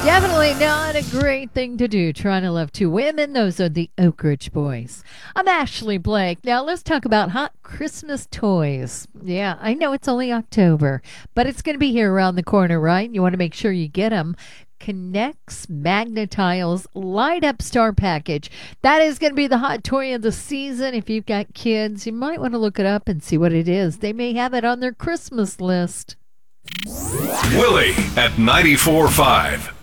Definitely not a great thing to do, trying to love two women. Those are the Oak Ridge Boys. I'm Ashley Blake. Now let's talk about hot Christmas toys. Yeah, I know it's only October, but it's going to be here around the corner, right? You want to make sure you get them. Connects Magnetiles Light Up Star Package. That is going to be the hot toy of the season. If you've got kids, you might want to look it up and see what it is. They may have it on their Christmas list. Willie at 94.5.